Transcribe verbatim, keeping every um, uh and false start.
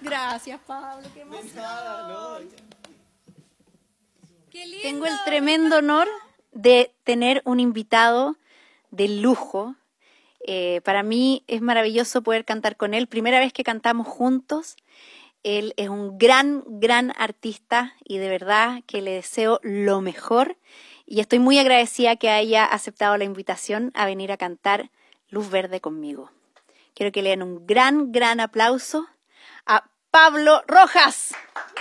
Gracias, Pablo, qué emoción. Nada, no. Qué lindo. Tengo el tremendo honor de tener un invitado de lujo. Eh, para mí es maravilloso poder cantar con él. Primera vez que cantamos juntos. Él es un gran, gran artista y de verdad que le deseo lo mejor. Y estoy muy agradecida que haya aceptado la invitación a venir a cantar Luz Verde conmigo. Quiero que le den un gran, gran aplauso a Pablo Rojas.